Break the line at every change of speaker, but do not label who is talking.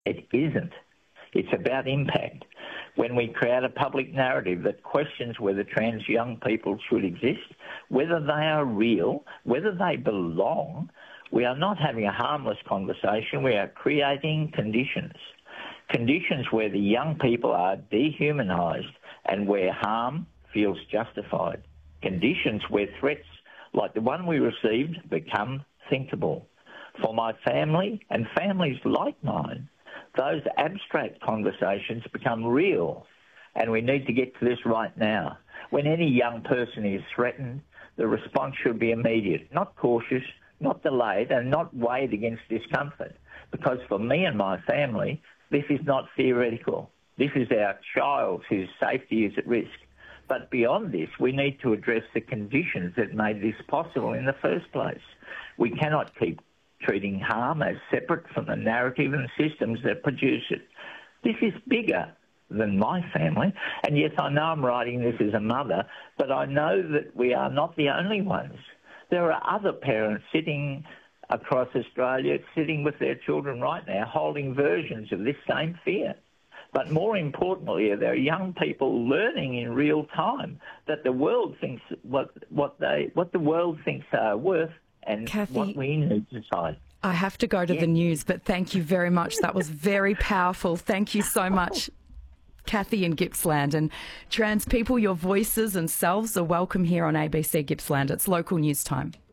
It isn't. It's about impact. When we create a public narrative that questions whether trans young people should exist, whether they are real, whether they belong, we are not having a harmless conversation. We are creating conditions. Conditions where the young people are dehumanised and where harm feels justified. Conditions where threats like the one we received become thinkable. For my family and families like mine, those abstract conversations become real, and we need to get to this right now. When any young person is threatened, the response should be immediate, not cautious, not delayed, and not weighed against discomfort. Because for me and my family, this is not theoretical. This is our child whose safety is at risk. But beyond this, we need to address the conditions that made this possible in the first place. We cannot keep treating harm as separate from the narrative and systems that produce it. This is bigger than my family, and yes, I know I'm writing this as a mother, but I know that we are not the only ones. There are other parents sitting across Australia, sitting with their children right now, holding versions of this same fear. But more importantly, there are young people learning in real time that the world thinks what the world thinks they are worth, and
Cathy,
what we need to decide.
I have to go to the news, but thank you very much. That was very powerful. Thank you so much, Cathy in Gippsland. And trans people, your voices and selves are welcome here on ABC Gippsland. It's local news time.